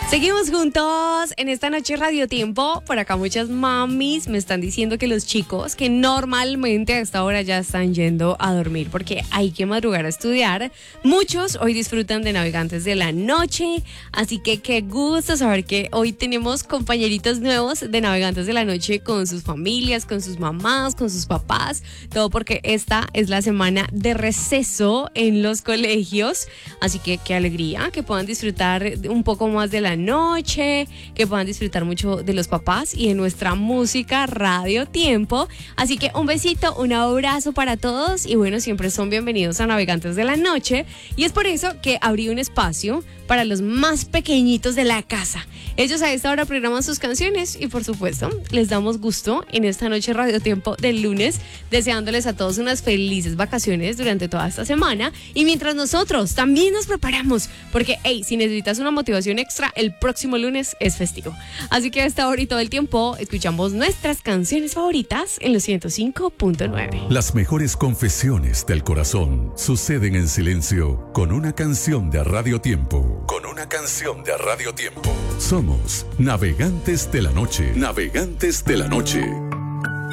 Seguimos juntos en esta noche Radio Tiempo. Por acá muchas mamis me están diciendo que los chicos que normalmente a esta hora ya están yendo a dormir porque hay que madrugar a estudiar. Muchos hoy disfrutan de Navegantes de la Noche, así que qué gusto saber que hoy tenemos compañeritos nuevos de Navegantes de la Noche con sus familias, con sus mamás, con sus papás, todo porque esta es la semana de receso en los colegios, así que qué alegría que puedan disfrutar un poco más de la noche, que puedan disfrutar mucho de los papás y de nuestra música Radio Tiempo. Así que un besito, un abrazo para todos y bueno, siempre son bienvenidos a Navegantes de la Noche y es por eso que abrí un espacio para los más pequeñitos de la casa. Ellos a esta hora programan sus canciones y por supuesto les damos gusto en esta noche Radio Tiempo del lunes, deseándoles a todos unas felices vacaciones durante toda esta semana y mientras nosotros también nos preparamos porque hey, si necesitas una motivación extra, el próximo lunes es festivo. Así que a esta hora y todo el tiempo escuchamos nuestras canciones favoritas en los 105.9. Las mejores confesiones del corazón suceden en silencio con una canción de Radio Tiempo. Con una canción de Radio Tiempo. Somos Navegantes de la Noche. Navegantes de la Noche.